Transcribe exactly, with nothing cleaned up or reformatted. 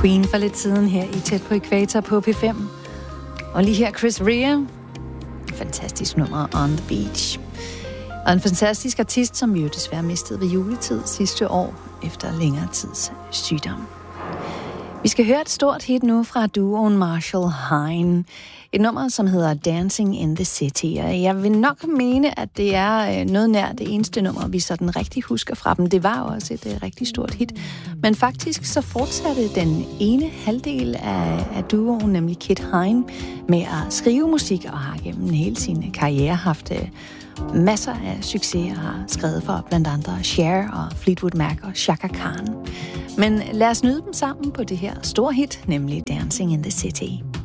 Queen for lidt siden her i Tæt på Ækvator på P fem. Og lige her Chris Rea. Fantastisk nummer, On the Beach. Og en fantastisk artist, som vi jo desværre mistede ved juletid sidste år, efter længere tids sygdom. Vi skal høre et stort hit nu fra duoen Marshall Hine. Et nummer, som hedder Dancing in the City. Og jeg vil nok mene, at det er noget nær det eneste nummer, vi sådan rigtig husker fra dem. Det var jo også et uh, rigtig stort hit. Men faktisk så fortsatte den ene halvdel af, af duoen, nemlig Kit Hine, med at skrive musik og har gennem hele sin karriere haft uh, masser af succes og har skrevet for blandt andre Cher og Fleetwood Mac og Chaka Khan. Men lad os nyde dem sammen på det her store hit, nemlig Dancing in the City.